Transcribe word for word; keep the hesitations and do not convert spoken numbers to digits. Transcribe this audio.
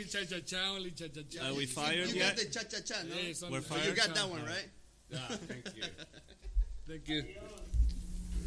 cha-cha-cha, only cha-cha-cha. Are we fired you yet? got the cha-cha-cha, no? Yes, We're So fired. you got that one, right? Yeah, thank you. Thank you.